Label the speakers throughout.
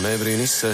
Speaker 1: ne brini se.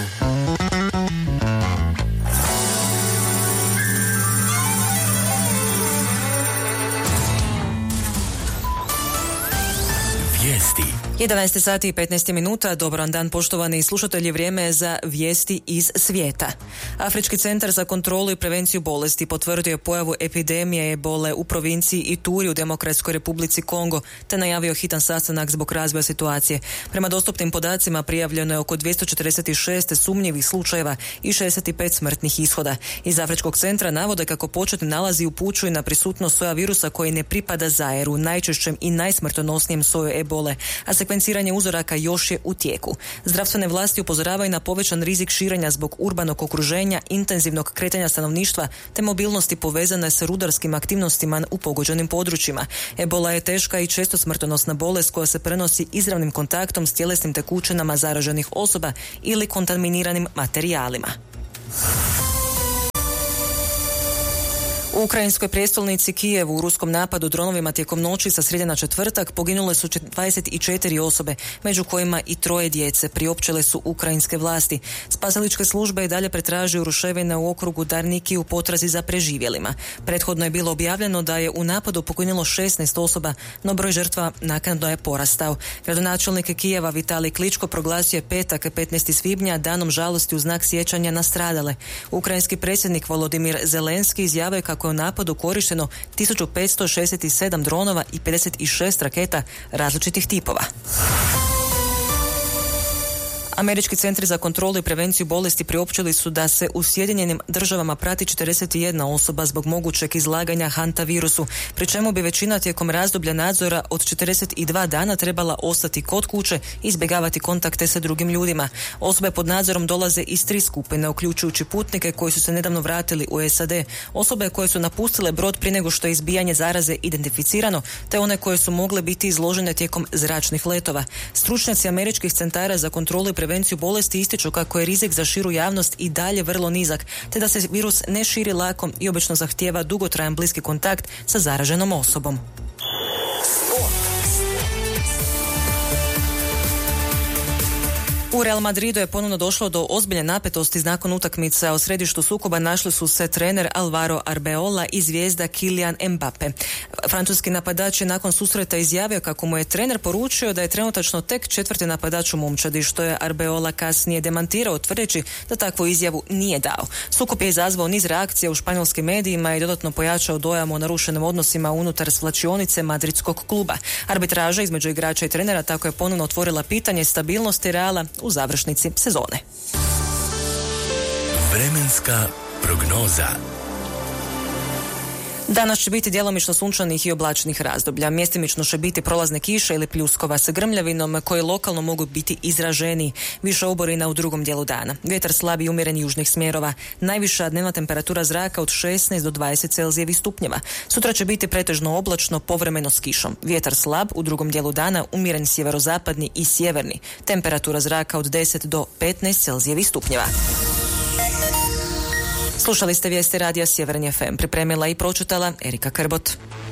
Speaker 2: Vijesti.
Speaker 3: 11 sati i 15 minuta. Dobar dan poštovani slušatelji, vrijeme je za vijesti iz svijeta. Afrički centar za kontrolu i prevenciju bolesti potvrdio je pojavu epidemije ebole u provinciji Ituri u Demokratskoj Republici Kongo, te najavio hitan sastanak zbog razvoja situacije. Prema dostupnim podacima prijavljeno je oko 246 sumnjivih slučajeva i 65 smrtnih ishoda. Iz Afričkog centra navode kako početni nalazi upućuju na prisutnost soja virusa koji ne pripada Zairu, najčešćem i najsmrtonosnijem soju ebole, a sekvenciranje uzoraka još je u tijeku. Zdravstvene vlasti upozoravaju na povećan rizik širenja zbog urbanog okruženja, intenzivnog kretanja stanovništva te mobilnosti povezane s rudarskim aktivnostima u pogođenim područjima. Ebola je teška i često smrtonosna bolest koja se prenosi izravnim kontaktom s tjelesnim tekućinama zaraženih osoba ili kontaminiranim materijalima. U ukrajinskoj prijestolnici Kijevu u ruskom napadu dronovima tijekom noći sa srijede na četvrtak poginule su 24 osobe, među kojima i 3 djece, priopćile su ukrajinske vlasti. Spasiličke službe i dalje pretražuju ruševine u okrugu Darniki u potrazi za preživjelima. Prethodno je bilo objavljeno da je u napadu poginulo 16 osoba, no broj žrtva naknadno je porastao. Gradonačelnik Kijeva Vitalij Kličko proglasio je petak 15. svibnja danom žalosti u znak sjećanja na stradale. Ukrajinski predsjednik Volodimir Zelenski izjavio kako u napadu korišteno 1567 dronova i 56 raketa različitih tipova. Američki centri za kontrolu i prevenciju bolesti priopćili su da se u Sjedinjenim Državama prati 41 osoba zbog mogućeg izlaganja hantavirusu, pri čemu bi većina tijekom razdoblja nadzora od 42 dana trebala ostati kod kuće i izbjegavati kontakte sa drugim ljudima. Osobe pod nadzorom dolaze iz 3 skupine, uključujući putnike koji su se nedavno vratili u SAD, osobe koje su napustile brod prije nego što je izbijanje zaraze identificirano, te one koje su mogle biti izložene tijekom zračnih letova. Stručnjaci američkih centara za kontrolu i prevenciju bolesti ističu kako je rizik za širu javnost i dalje vrlo nizak, te da se virus ne širi lako i obično zahtijeva dugotrajan bliski kontakt sa zaraženom osobom. U Real Madridu je ponovno došlo do ozbiljne napetosti nakon utakmice, a u središtu sukoba našli su se trener Alvaro Arbeola i zvijezda Kylian Mbappe. Francuski napadač je nakon susreta izjavio kako mu je trener poručio da je trenutačno tek 4. napadač u momčadi, što je Arbeola kasnije demantirao tvrdeći da takvu izjavu nije dao. Sukob je izazvao niz reakcija u španjolskim medijima i dodatno pojačao dojam o narušenim odnosima unutar svlačionice madridskog kluba. Arbitraža između igrača i trenera tako je ponovno otvorila pitanje stabilnosti Reala u završnici sezone.
Speaker 2: Vremenska prognoza.
Speaker 3: Danas će biti djelomično sunčanih i oblačnih razdoblja. Mjestimično će biti prolazne kiše ili pljuskova sa grmljavinom koje lokalno mogu biti izraženiji. Više oborina u drugom dijelu dana. Vjetar slab i umjeren južnih smjerova. Najviša dnevna temperatura zraka od 16 do 20 Celzijevih stupnjeva. Sutra će biti pretežno oblačno, povremeno s kišom. Vjetar slab u drugom dijelu dana, umjeren sjeverozapadni i sjeverni. Temperatura zraka od 10 do 15 Celzijevih stupnjeva. Slušali ste vijesti radija Sjeverni FM. Pripremila i pročitala Erika Krbot.